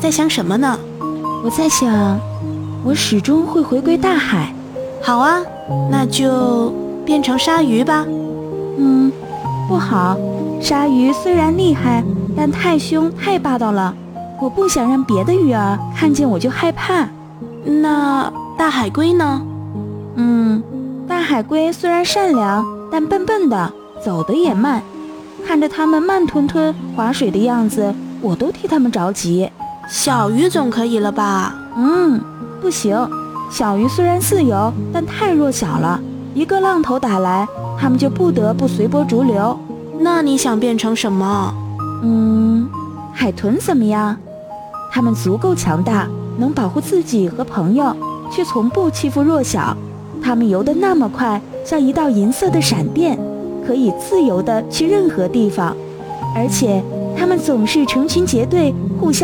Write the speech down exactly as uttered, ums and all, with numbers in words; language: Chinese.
在想什么呢？ 我在想，我始终会回归大海。 好啊，那就变成鲨鱼吧。 嗯，不好，鲨鱼虽然厉害，但太凶太霸道了，我不想让别的鱼儿看见我就害怕。 那大海龟呢？ 嗯，大海龟虽然善良，但笨笨的，走得也慢。看着它们慢吞吞划水的样子，我都替它们着急。 小鱼总可以了吧？ 嗯，不行，小鱼虽然自由，但太弱小了，一个浪头打来，它们就不得不随波逐流。 那你想变成什么？ 嗯，海豚怎么样？它们足够强大，能保护自己和朋友，却从不欺负弱小。它们游得那么快，像一道银色的闪电，可以自由地去任何地方，而且它们总是成群结队，互相